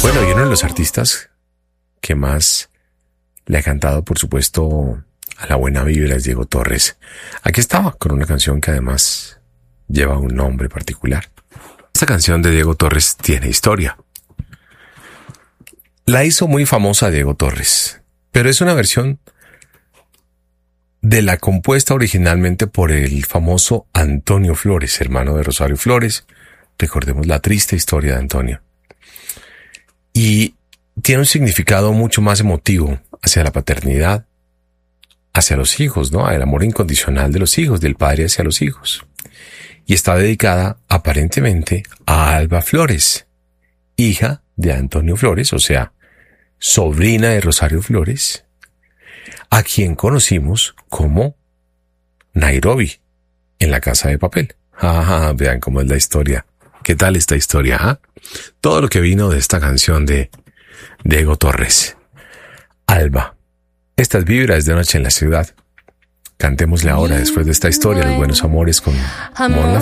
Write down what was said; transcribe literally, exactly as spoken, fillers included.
Bueno, y uno de los artistas que más le ha cantado, por supuesto, a la buena vibra es Diego Torres. Aquí estaba con una canción que además lleva un nombre particular. Esta canción de Diego Torres tiene historia. La hizo muy famosa Diego Torres, pero es una versión de la compuesta originalmente por el famoso Antonio Flores, hermano de Rosario Flores. Recordemos la triste historia de Antonio. Y tiene un significado mucho más emotivo hacia la paternidad, hacia los hijos, ¿no? El amor incondicional de los hijos, del padre hacia los hijos. Y está dedicada aparentemente a Alba Flores, hija de Antonio Flores, o sea, sobrina de Rosario Flores, a quien conocimos como Nairobi en La Casa de Papel. Ah, vean cómo es la historia. ¿Qué tal esta historia? ¿Ah? Todo lo que vino de esta canción de Diego Torres. Alba. Estas vibras de Noche en la Ciudad. Cantémosle ahora, después de esta historia, Los Buenos Amores con Mon Laferte.